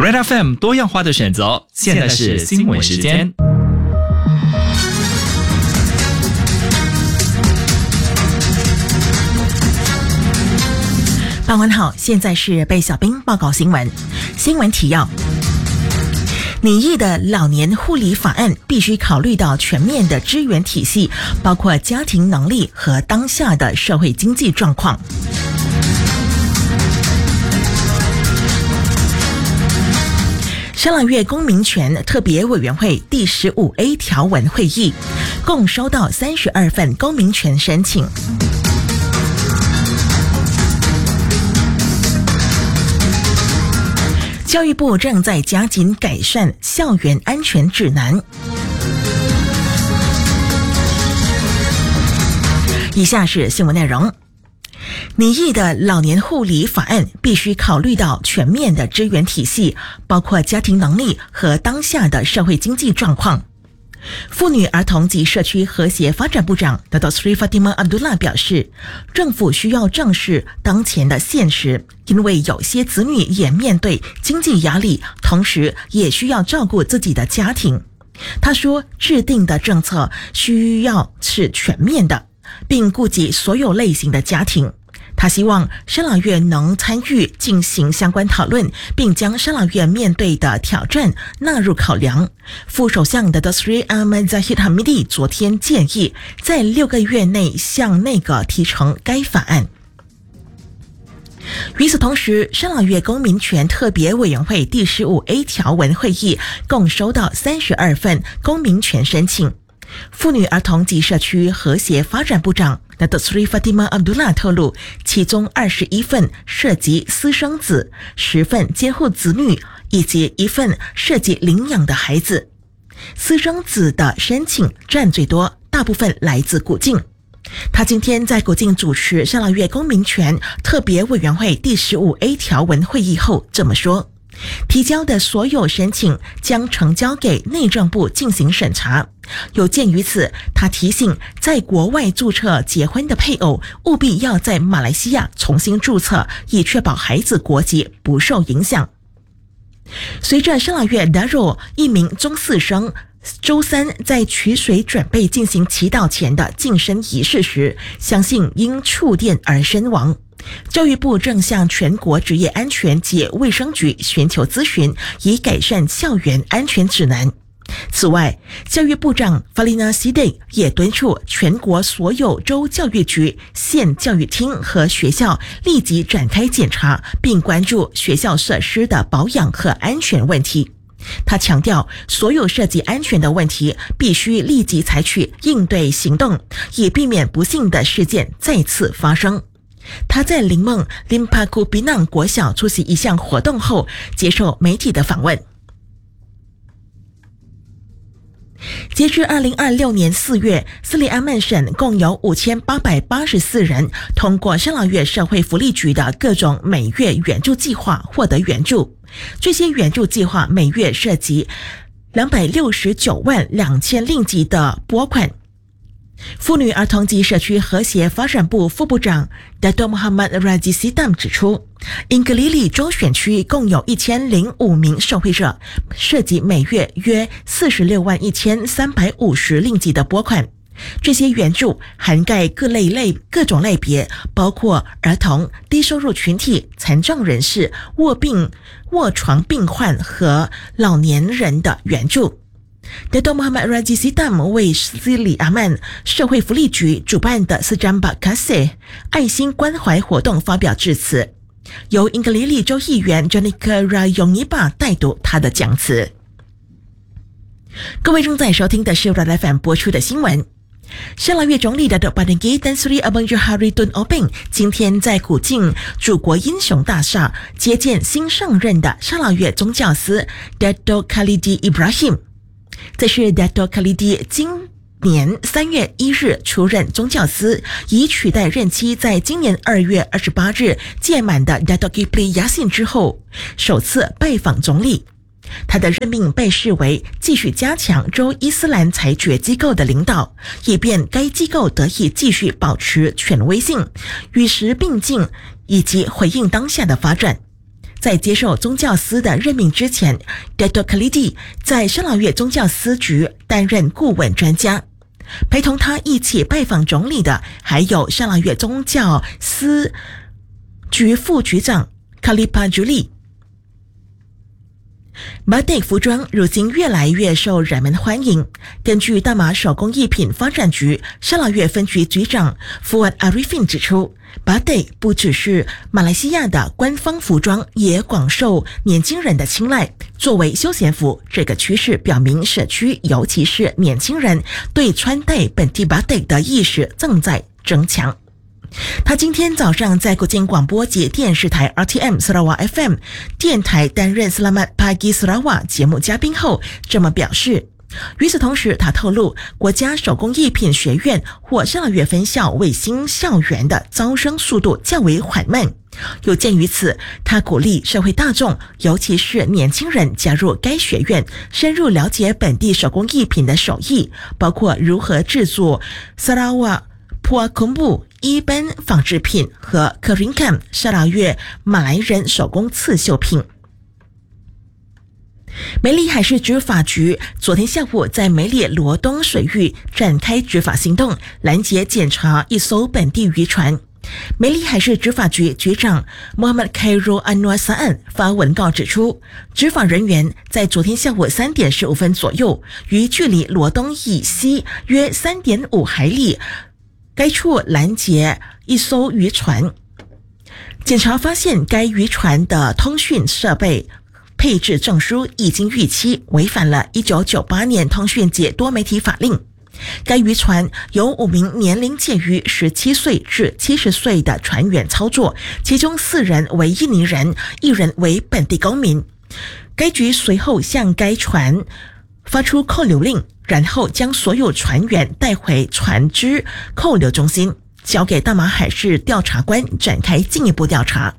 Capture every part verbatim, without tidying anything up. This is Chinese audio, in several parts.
Red F M 多样化的选择，现在是新闻时间。 傍晚好，现在是贝小兵报告新闻。新闻提要：拟议的老年护理法案必须考虑到全面的支援体系，包括家庭能力和当下的社会经济状况。沙朗越公民权特别委员会第十五 A 条文会议，共收到三十二份公民权申请。教育部正在加紧改善校园安全指南。以下是新闻内容。拟议的老年护理法案必须考虑到全面的支援体系，包括家庭能力和当下的社会经济状况。妇女儿童及社区和谐发展部长 Datuk Seri Fatimah Abdullah 表示，政府需要正视当前的现实，因为有些子女也面对经济压力，同时也需要照顾自己的家庭。他说，制定的政策需要是全面的，并顾及所有类型的家庭。他希望沙朗越能参与进行相关讨论，并将沙朗越面对的挑战纳入考量。副首相的 Datuk Seri Ahmad Zahid Hamidi 昨天建议，在六个月内向内阁提呈该法案。与此同时，沙朗越公民权特别委员会第十五 A 条文会议共收到三十二份公民权申请。妇女儿童及社区和谐发展部长 Datuk Seri Fatimah Abdullah 透露，其中二十一份涉及私生子，十份监护子女，以及一份涉及领养的孩子。私生子的申请占最多，大部分来自古晋。他今天在古晋主持沙朗越公民权特别委员会第十五 A 条文会议后这么说，提交的所有申请将呈交给内政部进行审查。有鉴于此，他提醒在国外注册结婚的配偶务必要在马来西亚重新注册，以确保孩子国籍不受影响。随着沙朗越 Darul 一名中四生周三在取水准备进行祈祷前的净身仪式时，相信因触电而身亡。教育部正向全国职业安全及卫生局寻求咨询，以改善校园安全指南。此外，教育部长 Falina Siddiq 也敦促全国所有州教育局、县教育厅和学校立即展开检查，并关注学校设施的保养和安全问题。他强调，所有涉及安全的问题必须立即采取应对行动，以避免不幸的事件再次发生。他在林梦 Limpaku Pinang 国小出席一项活动后，接受媒体的访问。截至二零二六年四月，斯里阿曼省共有五千八百八十四人通过沙朗越社会福利局的各种每月援助计划获得援助。这些援助计划每月涉及两百六十九万两千令吉的拨款。妇女儿童及社区和谐发展部副部长 Datuk Muhammad Raji Sidam 指出，英格里里州选区共有一千零五名受惠者，涉及每月约四十六万一千三百五十令吉的拨款。这些援助涵盖各类类各种类别，包括儿童、低收入群体、残障人士、卧病卧床病患和老年人的援助。Datuk Muhammad Raji Sidam 为斯里阿曼社会福利局主办的斯詹巴卡塞爱心关怀活动发表致辞，由英格里里州议员 Janika Rayoniba 带读他的讲词。各位正在收听的是 Red F M 播出的新闻。沙朗越总理 Datuk Padanggi Tan Sri Abang Johari Tun Openg 今天在古晋祖国英雄大厦接见新上任的沙朗越宗教司 Datuk Khalidi Ibrahim。这是 Datuk Khalidi 今年三月一日出任宗教司，以取代任期在今年二月二十八日届满的 Datuk Kipli Yassin 之后，首次拜访总理。他的任命被视为继续加强州伊斯兰裁决机构的领导，以便该机构得以继续保持权威性，与时并进，以及回应当下的发展。 在接受宗教司的任命之前 Dato Khalidi 在沙劳越宗教司局担任顾问专家。陪同他一起拜访总理的还有沙劳越宗教司局副局长 Khalifa Juli。Batik 服装如今越来越受人们欢迎。根据大马手工艺品发展局沙劳越分局局长 Fuad Arifin 指出， Batik 不只是马来西亚的官方服装，也广受年轻人的青睐。作为休闲服，这个趋势表明社区尤其是年轻人对穿戴本地 Batik 的意识正在增强。他今天早上在国境广播及电视台 R T M Sarawak F M 电台担任 Selamat Pagi Sarawak 节目嘉宾后这么表示。与此同时，他透露国家手工艺品学院或沙劳越分校卫星校园的招生速度较为缓慢。有鉴于此，他鼓励社会大众，尤其是年轻人加入该学院，深入了解本地手工艺品的手艺，包括如何制作 Sarawak Puak Kumbu 伊奔纺织品和 Keringkan 沙劳越马来人手工刺绣品。梅里海事执法局昨天下午在梅里罗东水域展开执法行动，拦截检查一艘本地渔船。梅里海事执法局局长 Muhammad Khairul Anwar Sa'an 发文告指出，执法人员在昨天下午三点十五分左右，于距离罗东以西约 三点五海里该处拦截一艘渔船。检查发现该渔船的通讯设备配置证书已经逾期，违反了一九九八年通讯及多媒体法令。该渔船由五名年龄介于十七岁至七十岁的船员操作，其中四人为印尼人，一人为本地公民。该局随后向该船发出扣留令，然后将所有船员带回船只扣留中心，交给大马海事调查官展开进一步调查。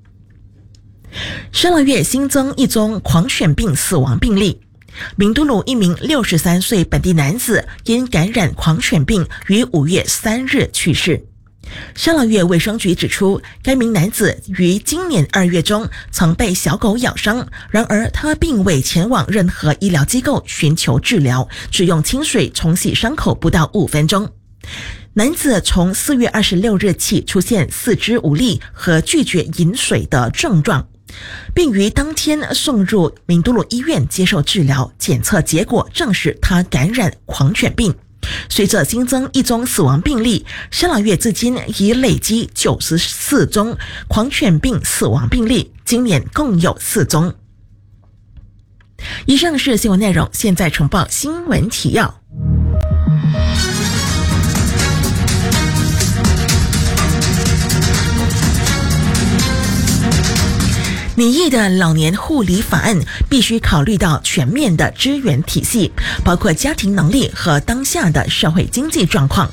沙劳越新增一宗狂犬病死亡病例，明都鲁一名六十三岁本地男子因感染狂犬病于五月三日去世。沙劳越卫生局指出，该名男子于今年二月中曾被小狗咬伤，然而他并未前往任何医疗机构寻求治疗，只用清水冲洗伤口不到五分钟。男子从四月二十六日起出现四肢无力和拒绝饮水的症状，并于当天送入明都鲁医院接受治疗，检测结果证实他感染狂犬病。随着新增一宗死亡病例，沙劳越至今已累积九十四宗狂犬病死亡病例，今年共有四宗。以上是新闻内容，现在呈报新闻提要。拟议的老年护理法案必须考虑到全面的支援体系，包括家庭能力和当下的社会经济状况。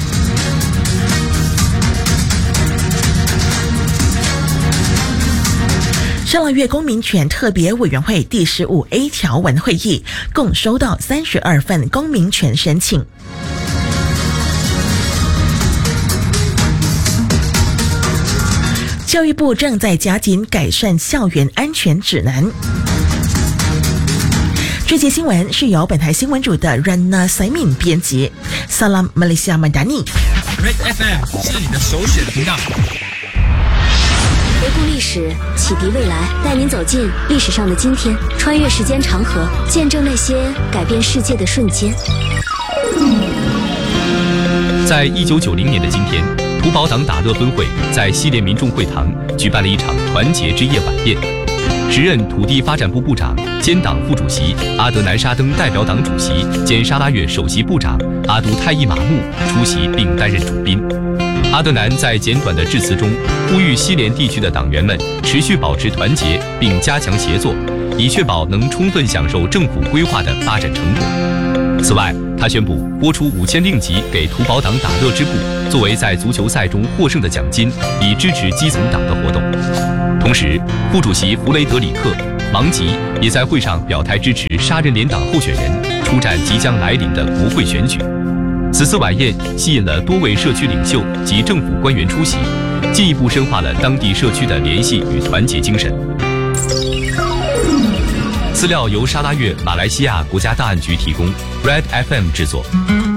沙劳越公民权特别委员会第十五 A 条文会议共收到三十二份公民权申请。教育部正在加紧改善校园安全指南。这节新闻是由本台新闻组的 Rana Saimin 编辑。Salam Malaysia Madani。Red F M 是你的首选频道。 回顾历史，启迪未来，带您走进历史上的今天，穿越时间长河，见证那些改变世界的瞬间。 在一九九零年的今天，土保党打乐分会在西联民众会堂举办了一场团结之夜晚宴。时任土地发展部部长兼党副主席阿德南沙登代表党主席兼沙拉越首席部长阿都泰伊马木出席并担任主宾。阿德南在简短的致辞中呼吁西联地区的党员们持续保持团结并加强协作，以确保能充分享受政府规划的发展成果。此外，他宣布拨出五千令吉给土保党打乐支部，作为在足球赛中获胜的奖金，以支持基层党的活动。同时，副主席弗雷德里克·芒吉也在会上表态支持沙人联党候选人出战即将来临的国会选举。此次晚宴吸引了多位社区领袖及政府官员出席，进一步深化了当地社区的联系与团结精神。 资料由沙拉越马来西亚国家档案局提供 ，Red F M 制作。